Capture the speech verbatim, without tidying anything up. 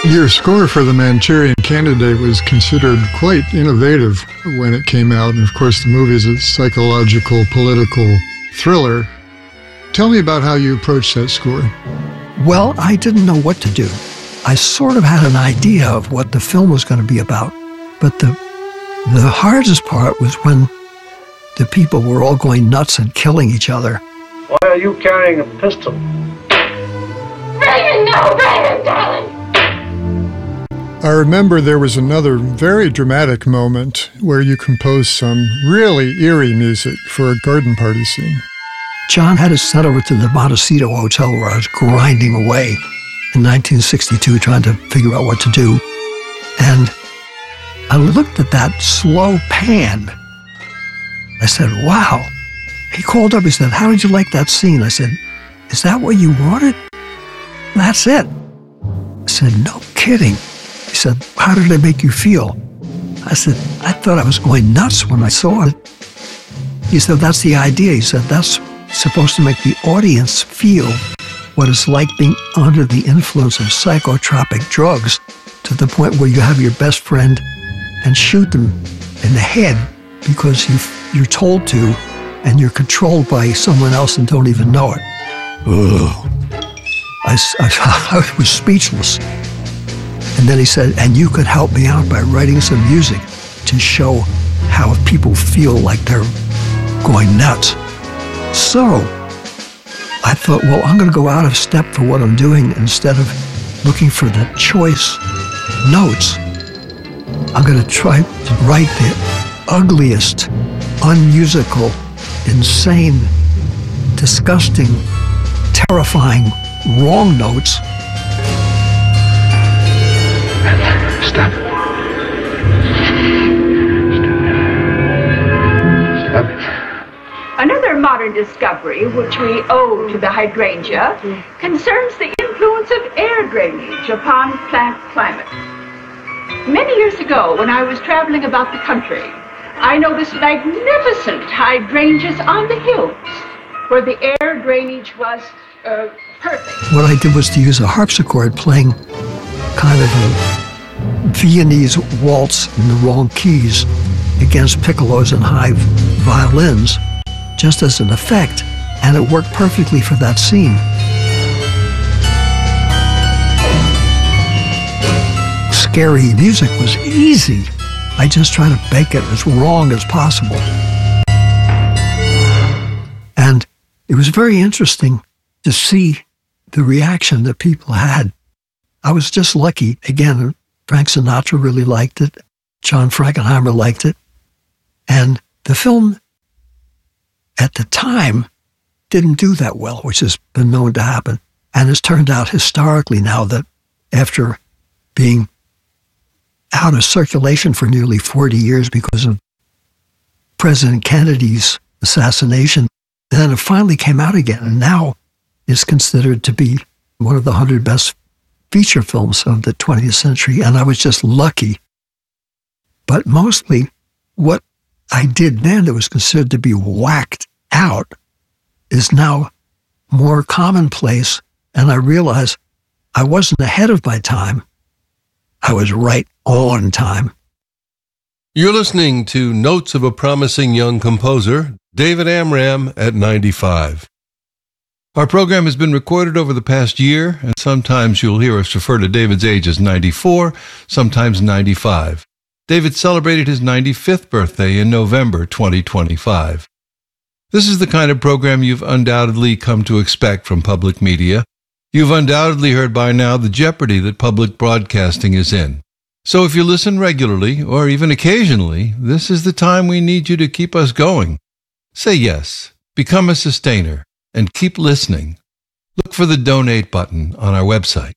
Your score for The Manchurian Candidate was considered quite innovative when it came out, and of course the movie is a psychological, political thriller. Tell me about how you approached that score. Well, I didn't know what to do. I sort of had an idea of what the film was going to be about, but the the hardest part was when the people were all going nuts and killing each other. Why are you carrying a pistol? Reagan, no, Reagan, darling! I remember there was another very dramatic moment where you composed some really eerie music for a garden party scene. John had us sent over to the Montecito Hotel where I was grinding away in nineteen sixty-two trying to figure out what to do. And I looked at that slow pan. I said, wow. He called up, he said, how did you like that scene? I said, is that what you wanted? That's it. I said, no kidding. He said, how did it make you feel? I said, I thought I was going nuts when I saw it. He said, that's the idea. He said, that's supposed to make the audience feel what it's like being under the influence of psychotropic drugs to the point where you have your best friend and shoot them in the head because you you're told to and you're controlled by someone else and don't even know it. Ugh. I, I, I was speechless. And then he said, and you could help me out by writing some music to show how people feel like they're going nuts. So I thought, well, I'm going to go out of step for what I'm doing. Instead of looking for the choice notes, I'm going to try to write the ugliest, unmusical, insane, disgusting, terrifying, wrong notes. Stop it. Stop it. Another modern discovery, which we owe to the hydrangea, concerns the influence of air drainage upon plant climate. Many years ago, when I was traveling about the country, I noticed magnificent hydrangeas on the hills, where the air drainage was uh, perfect. What I did was to use a harpsichord playing kind of a Viennese waltz in the wrong keys against piccolos and high violins, just as an effect, and it worked perfectly for that scene. Scary music was easy. I just tried to make it as wrong as possible. And it was very interesting to see the reaction that people had. I was just lucky. Again, Frank Sinatra really liked it. John Frankenheimer liked it. And the film, at the time, didn't do that well, which has been known to happen. And it's turned out historically now that after being out of circulation for nearly forty years because of President Kennedy's assassination, then it finally came out again, and now is considered to be one of the hundred best feature films of the twentieth century, and I was just lucky. But mostly, what I did then that was considered to be whacked out is now more commonplace, and I realized I wasn't ahead of my time. I was right on time. You're listening to Notes of a Promising Young Composer, David Amram at ninety-five. Our program has been recorded over the past year, and sometimes you'll hear us refer to David's age as ninety-four, sometimes ninety-five. David celebrated his ninety-fifth birthday in November twenty twenty-five. This is the kind of program you've undoubtedly come to expect from public media. You've undoubtedly heard by now the jeopardy that public broadcasting is in. So if you listen regularly, or even occasionally, this is the time we need you to keep us going. Say yes, become a sustainer, and keep listening. Look for the donate button on our website.